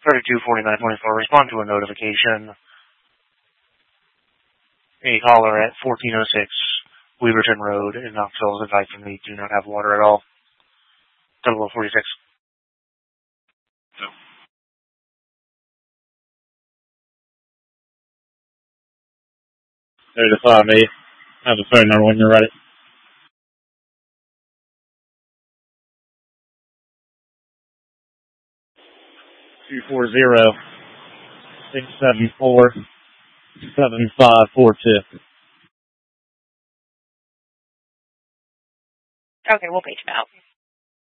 324924, respond to a notification. A caller at 1406 Weaverton Road in Knoxville is advising they do not have water at all. 0046. There's a 5 me. I have the phone number when you're ready. 240-674-7542. Okay, we'll page him out.